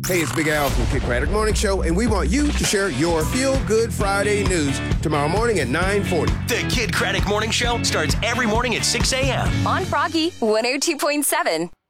Hey, it's Big Al from Kid Craddock Morning Show, and we want you to share your Feel Good Friday news tomorrow morning at 9:40. The Kid Craddock Morning Show starts every morning at 6 a.m. on Froggy 102.7.